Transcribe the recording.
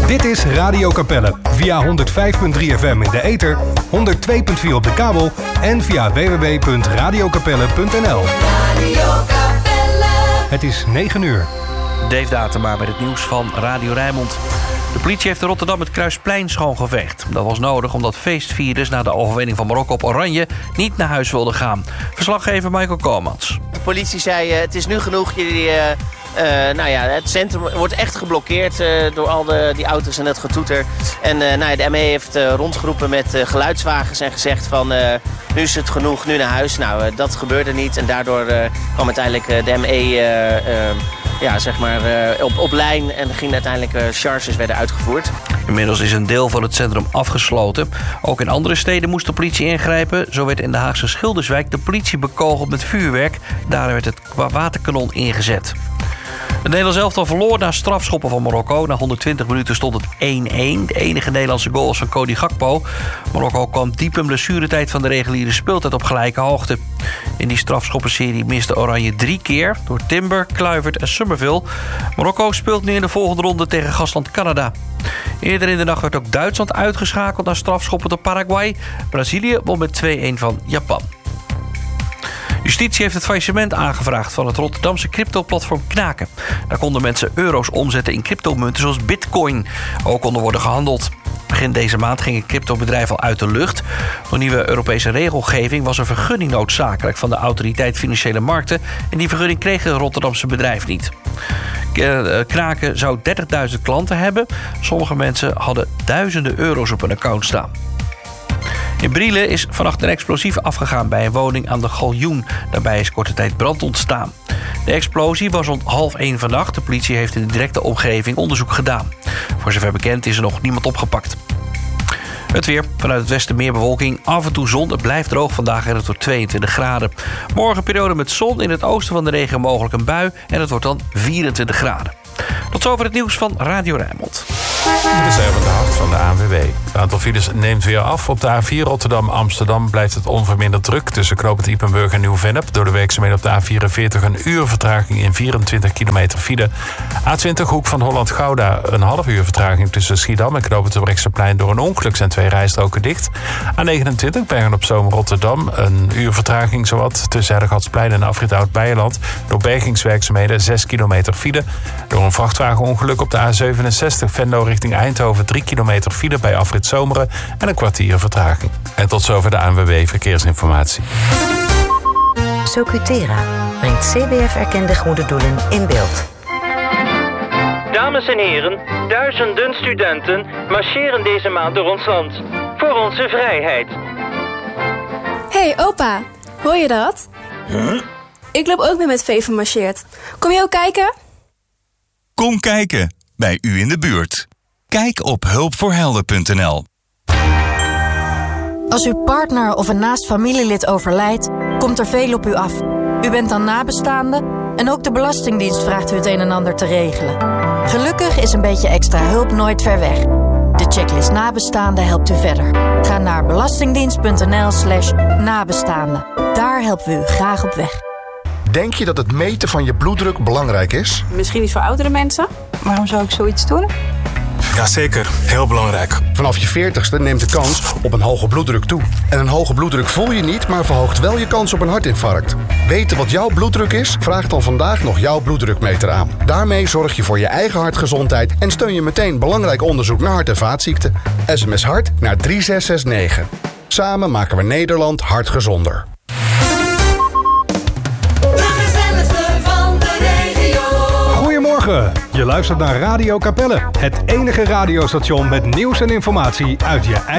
Dit is Radio Capelle via 105.3 FM in de ether, 102.4 op de kabel en via www.radiocapelle.nl. Het is 9 uur. Dave Datema met het nieuws van Radio Rijnmond. De politie heeft in Rotterdam het Kruisplein schoongeveegd. Dat was nodig omdat feestvierders na de overwinning van Marokko op Oranje niet naar huis wilden gaan. Verslaggever Michael Komans. De politie zei het is nu genoeg, het centrum wordt echt geblokkeerd door al die auto's en het getoeter. En de ME heeft rondgeroepen met geluidswagens en gezegd van nu is het genoeg, nu naar huis. Nou, dat gebeurde niet en daardoor kwam uiteindelijk de ME op lijn en gingen uiteindelijk charges werden uitgevoerd. Inmiddels is een deel van het centrum afgesloten. Ook in andere steden moest de politie ingrijpen. Zo werd in de Haagse Schilderswijk de politie bekogeld met vuurwerk. Daar werd het waterkanon ingezet. Het Nederlands elftal verloor na strafschoppen van Marokko. Na 120 minuten stond het 1-1. De enige Nederlandse goal was van Cody Gakpo. Marokko kwam diep in blessuretijd van de reguliere speeltijd op gelijke hoogte. In die strafschoppenserie miste Oranje 3 keer door Timber, Kluivert en Summerville. Marokko speelt nu in de volgende ronde tegen gastland Canada. Eerder in de nacht werd ook Duitsland uitgeschakeld na strafschoppen door Paraguay. Brazilië won met 2-1 van Japan. Justitie heeft het faillissement aangevraagd van het Rotterdamse cryptoplatform Knaken. Daar konden mensen euro's omzetten in cryptomunten zoals bitcoin. Ook konden worden gehandeld. Begin deze maand ging het cryptobedrijf al uit de lucht. Door nieuwe Europese regelgeving was een vergunning noodzakelijk van de Autoriteit Financiële Markten. En die vergunning kreeg het Rotterdamse bedrijf niet. Knaken zou 30.000 klanten hebben. Sommige mensen hadden duizenden euro's op hun account staan. In Brielen is vannacht een explosief afgegaan bij een woning aan de Galjoen. Daarbij is korte tijd brand ontstaan. De explosie was rond 12:30 vannacht. De politie heeft in de directe omgeving onderzoek gedaan. Voor zover bekend is er nog niemand opgepakt. Het weer. Vanuit het westen meer bewolking. Af en toe zon. Het blijft droog vandaag en het wordt 22 graden. Morgen periode met zon. In het oosten van de regio mogelijk een bui. En het wordt dan 24 graden. Tot zover het nieuws van Radio Rijnmond. Dit is even de Hart van de ANWB. Het aantal files neemt weer af. Op de A4 Rotterdam-Amsterdam blijft het onverminderd druk tussen knooppunt Ypenburg en Nieuw-Vennep. Door de werkzaamheden op de A44 een uur vertraging in 24 kilometer file. A20 Hoek van Holland-Gouda een half uur vertraging tussen Schiedam en knooppunt Terbrechtseplein. Door een ongeluk zijn 2 rijstroken dicht. A29 Bergen-op-Zoom Rotterdam een uur vertraging zowat tussen Herdegatsplein en Afrit Oud-Beijerland. Door bergingswerkzaamheden 6 kilometer file. Door een vrachtwagenongeluk op de A67 Venlo richting Eindhoven 3 kilometer file bij Afrit Zomeren en een kwartier vertraging. En tot zover de ANWB Verkeersinformatie. Socutera brengt CBF-erkende goede doelen in beeld. Dames en heren, duizenden studenten marcheren deze maand door ons land. Voor onze vrijheid. Hey opa, hoor je dat? Huh? Ik loop ook mee met Veven marcheert. Kom je ook kijken? Kom kijken, bij u in de buurt. Kijk op hulpvoorhelden.nl. Als uw partner of een naast familielid overlijdt, komt er veel op u af. U bent dan nabestaande en ook de Belastingdienst vraagt u het een en ander te regelen. Gelukkig is een beetje extra hulp nooit ver weg. De checklist nabestaande helpt u verder. Ga naar belastingdienst.nl/nabestaande. Daar helpen we u graag op weg. Denk je dat het meten van je bloeddruk belangrijk is? Misschien niet voor oudere mensen. Waarom zou ik zoiets doen? Jazeker, heel belangrijk. Vanaf je 40ste neemt de kans op een hoge bloeddruk toe. En een hoge bloeddruk voel je niet, maar verhoogt wel je kans op een hartinfarct. Weten wat jouw bloeddruk is? Vraag dan vandaag nog jouw bloeddrukmeter aan. Daarmee zorg je voor je eigen hartgezondheid en steun je meteen belangrijk onderzoek naar hart- en vaatziekten. SMS hart naar 3669. Samen maken we Nederland hartgezonder. Goedemorgen, je luistert naar Radio Capelle. Het enige radiostation met nieuws en informatie uit je eigen